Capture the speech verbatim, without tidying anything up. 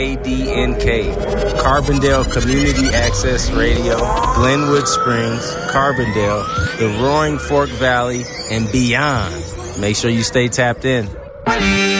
A D N K, Carbondale Community Access Radio, Glenwood Springs, Carbondale, the Roaring Fork Valley, and beyond. Make sure you stay tapped in.